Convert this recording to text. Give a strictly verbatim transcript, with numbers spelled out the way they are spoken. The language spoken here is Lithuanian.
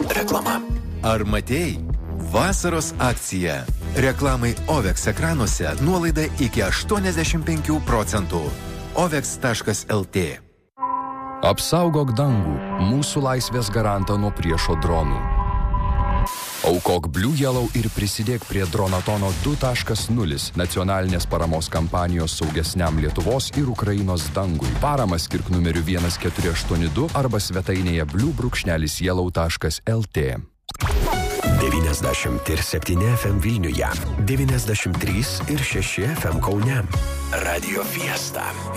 Reklama. Ar matei? Vasaros akcija. Reklamai Ovex ekranuose nuolaida iki aštuoniasdešimt penkių procentų. ovex taškas lt. Apsaugok dangų, mūsų laisvės garantą nuo priešo dronų. Aukok Blue Yellow ir prisidėk prie Dronatono du taškas nulis nacionalinės paramos kampanijos saugesniam Lietuvos ir Ukrainos dangui. Paramą skirk numeriu vienas keturi aštuoni du arba svetainėje blue brūkšnelis yellow taškas lt. devyniasdešimt septyni F M Vilniuje, devyniasdešimt trys ir šeši F M Kaune. Radio Fiesta.